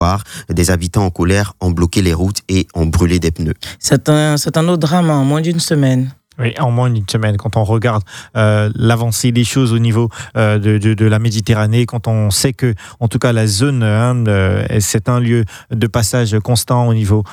soir, des habitants en colère ont bloqué les routes et ont brûlé des pneus. C'est un autre drame en moins d'une semaine. Oui, en moins d'une semaine, quand on regarde l'avancée des choses au niveau de la Méditerranée, quand on sait que, en tout cas, la zone, c'est un lieu de passage constant au niveau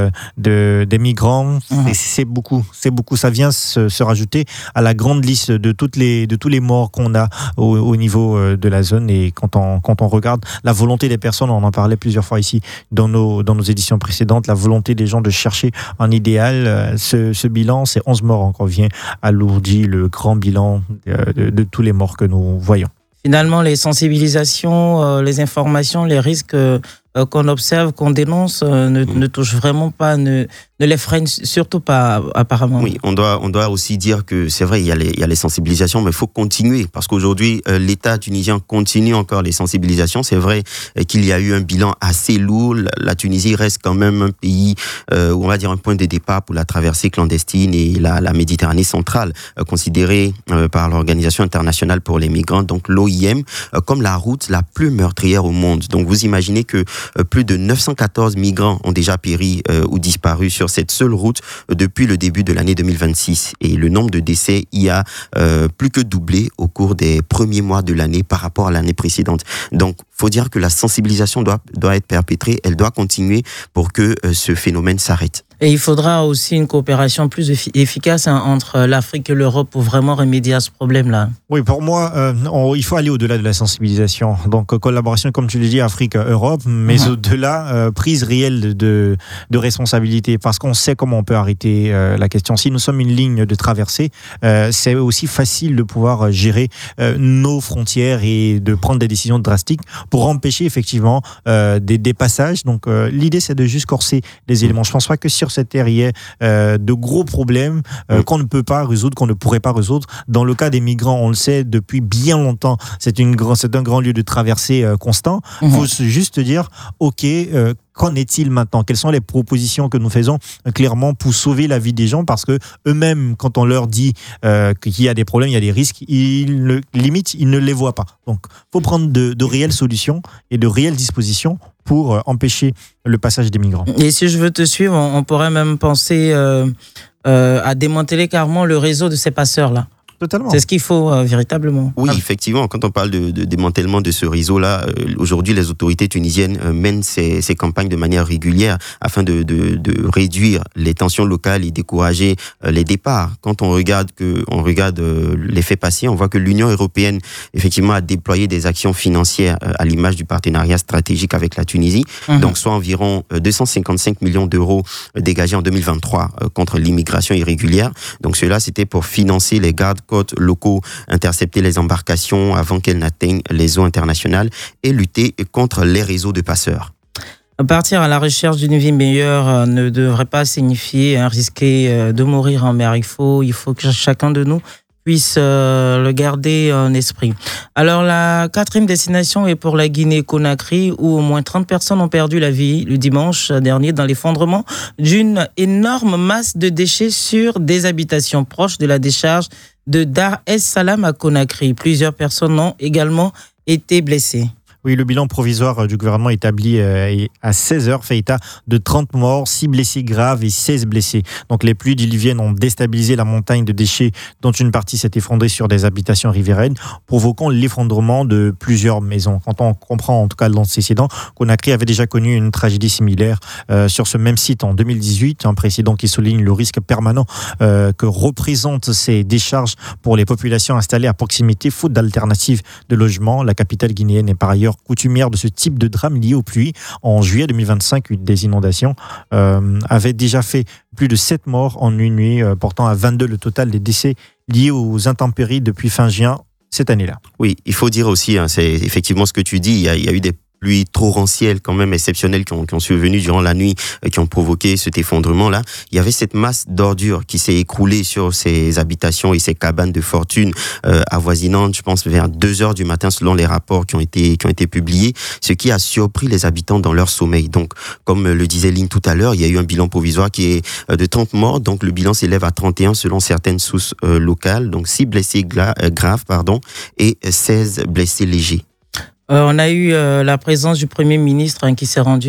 des migrants. C'est beaucoup. Ça vient se rajouter à la grande liste de tous les morts qu'on a au niveau de la zone. Et quand on regarde la volonté des personnes, on en parlait plusieurs fois ici dans nos éditions précédentes, la volonté des gens de chercher un idéal, ce bilan, c'est 11 morts encore vient alourdir le grand bilan de tous les morts que nous voyons. Finalement, les sensibilisations, les informations, les risques qu'on observe, qu'on dénonce, ne touchent vraiment pas, ne les freinent surtout pas, apparemment. Oui, on doit aussi dire que c'est vrai, il y a les sensibilisations, mais il faut continuer, parce qu'aujourd'hui, l'État tunisien continue encore les sensibilisations. C'est vrai qu'il y a eu un bilan assez lourd. La Tunisie reste quand même un pays, on va dire un point de départ pour la traversée clandestine et la Méditerranée centrale, considérée par l'Organisation internationale pour les migrants, donc l'OIM, comme la route la plus meurtrière au monde. Donc vous imaginez que plus de 914 migrants ont déjà péri ou disparu sur cette seule route depuis le début de l'année 2026. Et le nombre de décès y a plus que doublé au cours des premiers mois de l'année par rapport à l'année précédente. Donc, il faut dire que la sensibilisation doit être perpétrée, elle doit continuer pour que ce phénomène s'arrête. Et il faudra aussi une coopération plus efficace entre l'Afrique et l'Europe pour vraiment remédier à ce problème-là. Oui, pour moi, il faut aller au-delà de la sensibilisation. Donc, collaboration, comme tu l'as dit, Afrique-Europe, mais au-delà, prise réelle de responsabilité, parce qu'on sait comment on peut arrêter la question. Si nous sommes une ligne de traversée, c'est aussi facile de pouvoir gérer nos frontières et de prendre des décisions drastiques pour empêcher effectivement des passages. Donc, l'idée, c'est de juste corser les éléments. Je ne pense pas que sur cette terre, il y ait de gros problèmes qu'on ne peut pas résoudre, qu'on ne pourrait pas résoudre. Dans le cas des migrants, on le sait depuis bien longtemps, c'est un grand lieu de traversée constant. Il faut juste dire, OK, qu'en est-il maintenant ? Quelles sont les propositions que nous faisons clairement pour sauver la vie des gens ? Parce que eux-mêmes, quand on leur dit qu'il y a des problèmes, il y a des risques, ils ne les voient pas. Donc, il faut prendre de réelles solutions et de réelles dispositions pour empêcher le passage des migrants. Et si je veux te suivre, on pourrait même penser à démanteler carrément le réseau de ces passeurs-là. Totalement. C'est ce qu'il faut véritablement. Oui, effectivement, quand on parle de démantèlement de ce réseau-là, aujourd'hui, les autorités tunisiennes mènent ces campagnes de manière régulière afin de réduire les tensions locales et décourager les départs. Quand on regarde les faits passés, on voit que l'Union européenne, effectivement, a déployé des actions financières à l'image du partenariat stratégique avec la Tunisie, donc soit environ 255 millions d'euros dégagés en 2023 contre l'immigration irrégulière. Donc cela, c'était pour financer les gardes côtes locaux, intercepter les embarcations avant qu'elles n'atteignent les eaux internationales et lutter contre les réseaux de passeurs. Partir à la recherche d'une vie meilleure ne devrait pas signifier risquer de mourir en mer. Il faut que chacun de nous puisse le garder en esprit. Alors, la 4e destination est pour la Guinée-Conakry, où au moins 30 personnes ont perdu la vie le dimanche dernier dans l'effondrement d'une énorme masse de déchets sur des habitations proches de la décharge de Dar es Salam à Conakry. Plusieurs personnes ont également été blessées. Oui, le bilan provisoire du gouvernement établi à 16h fait état de 30 morts, 6 blessés graves et 16 blessés. Donc les pluies diluviennes ont déstabilisé la montagne de déchets dont une partie s'est effondrée sur des habitations riveraines, provoquant l'effondrement de plusieurs maisons. Quand on comprend en tout cas l'antécédent, Conakry avait déjà connu une tragédie similaire sur ce même site en 2018, un précédent qui souligne le risque permanent que représentent ces décharges pour les populations installées à proximité, faute d'alternatives de logement. La capitale guinéenne est par ailleurs coutumière de ce type de drame lié aux pluies. En juillet 2025, des inondations avaient déjà fait plus de 7 morts en une nuit, portant à 22 le total des décès liés aux intempéries depuis fin juin cette année-là. Oui, il faut dire aussi, c'est effectivement ce que tu dis, il y a eu des pluies torrentielles quand même exceptionnelles qui ont survenu durant la nuit, qui ont provoqué cet effondrement-là. Il y avait cette masse d'ordures qui s'est écroulée sur ces habitations et ces cabanes de fortune avoisinantes, je pense vers 2h du matin selon les rapports qui ont été publiés, ce qui a surpris les habitants dans leur sommeil. Donc, comme le disait Lynn tout à l'heure, il y a eu un bilan provisoire qui est de 30 morts, donc le bilan s'élève à 31 selon certaines sources locales, donc 6 blessés graves et 16 blessés légers. On a eu la présence du Premier ministre qui s'est rendu